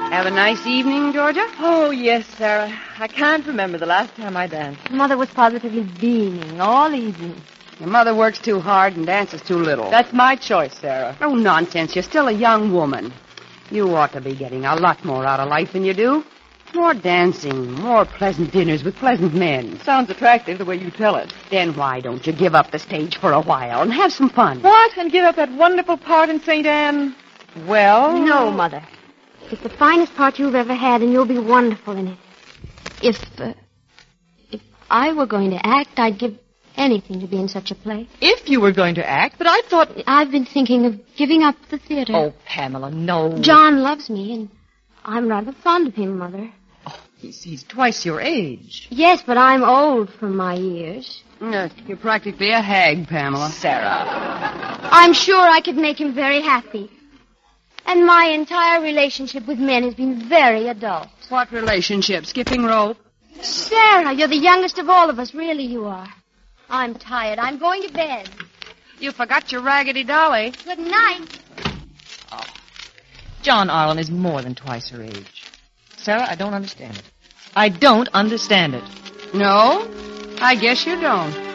Have a nice evening, Georgia? Oh, yes, Sarah. I can't remember the last time I danced. Mother was positively beaming all evening. Your mother works too hard and dances too little. That's my choice, Sarah. Oh, nonsense. You're still a young woman. You ought to be getting a lot more out of life than you do. More dancing, more pleasant dinners with pleasant men. Sounds attractive the way you tell it. Then why don't you give up the stage for a while and have some fun? What? And give up that wonderful part in St. Anne? Well... No, Mother. It's the finest part you've ever had, and you'll be wonderful in it. If I were going to act, I'd give anything to be in such a play. If you were going to act, but I thought... I've been thinking of giving up the theater. Oh, Pamela, no. John loves me, and I'm rather fond of him, Mother. Oh, he's twice your age. Yes, but I'm old for my years. You're practically a hag, Pamela. Sarah. I'm sure I could make him very happy. And my entire relationship with men has been very adult. What relationship? Skipping rope? Sarah, you're the youngest of all of us. Really, you are. I'm tired. I'm going to bed. You forgot your raggedy dolly. Good night. Oh. John Arlen is more than twice her age. Sarah, I don't understand it. I don't understand it. No? I guess you don't.